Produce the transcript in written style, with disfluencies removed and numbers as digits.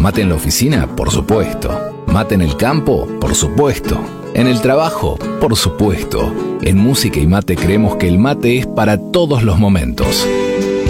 Mate en la oficina, por supuesto. Mate en el campo, por supuesto. En el trabajo, por supuesto. En Música y Mate creemos que el mate es para todos los momentos.